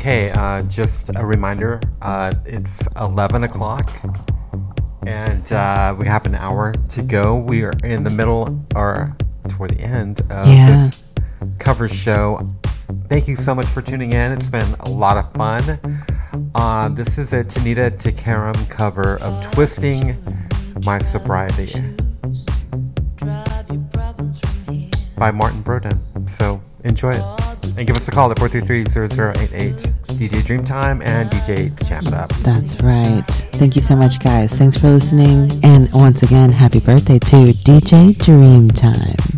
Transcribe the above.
Okay, just a reminder, it's 11 o'clock, and we have an hour to go. We are in the middle, or toward the end of this cover show. Thank you so much for tuning in. It's been a lot of fun. This is a Tanita Tikaram cover of Twisting My Sobriety by Martin Brodin. So enjoy it. And give us a call at 433-0088. DJ Dreamtime and DJ Jam It Up. That's right. Thank you so much, guys. Thanks for listening. And once again, happy birthday to DJ Dreamtime.